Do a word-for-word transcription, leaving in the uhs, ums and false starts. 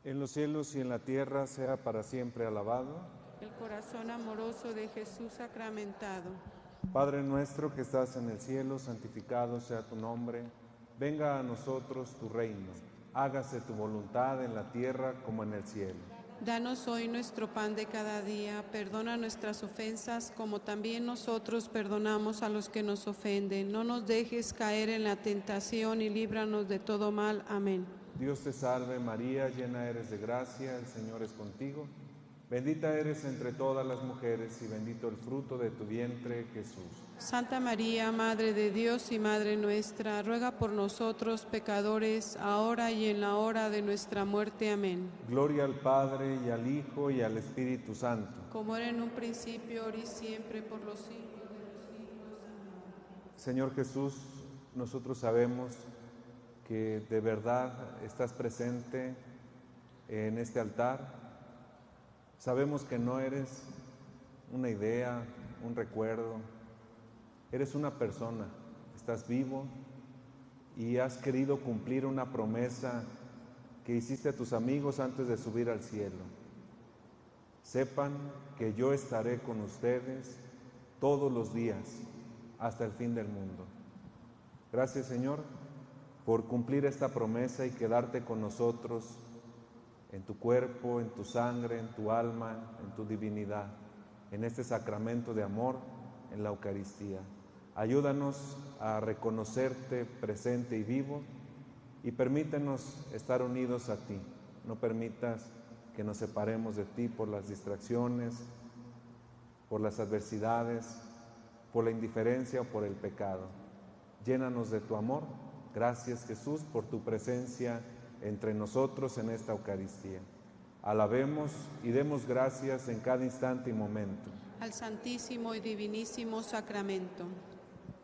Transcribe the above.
en los cielos y en la tierra sea para siempre alabado. El corazón amoroso de Jesús sacramentado. Padre nuestro que estás en el cielo, santificado sea tu nombre. Venga a nosotros tu reino. Hágase tu voluntad en la tierra como en el cielo. Danos hoy nuestro pan de cada día. Perdona nuestras ofensas como también nosotros perdonamos a los que nos ofenden. No nos dejes caer en la tentación y líbranos de todo mal. Amén. Dios te salve María, llena eres de gracia, el Señor es contigo. Bendita eres entre todas las mujeres y bendito el fruto de tu vientre, Jesús. Santa María, Madre de Dios y Madre nuestra, ruega por nosotros pecadores, ahora y en la hora de nuestra muerte. Amén. Gloria al Padre, y al Hijo, y al Espíritu Santo. Como era en un principio, ahora y siempre, por los siglos de los siglos. Amén. Señor Jesús, nosotros sabemos que de verdad estás presente en este altar. Sabemos que no eres una idea, un recuerdo, eres una persona, estás vivo y has querido cumplir una promesa que hiciste a tus amigos antes de subir al cielo. Sepan que yo estaré con ustedes todos los días hasta el fin del mundo. Gracias, Señor, por cumplir esta promesa y quedarte con nosotros en tu cuerpo, en tu sangre, en tu alma, en tu divinidad, en este sacramento de amor, en la Eucaristía. Ayúdanos a reconocerte presente y vivo y permítenos estar unidos a ti. No permitas que nos separemos de ti por las distracciones, por las adversidades, por la indiferencia o por el pecado. Llénanos de tu amor. Gracias, Jesús, por tu presencia entre nosotros en esta Eucaristía. Alabemos y demos gracias en cada instante y momento Al Santísimo y Divinísimo Sacramento.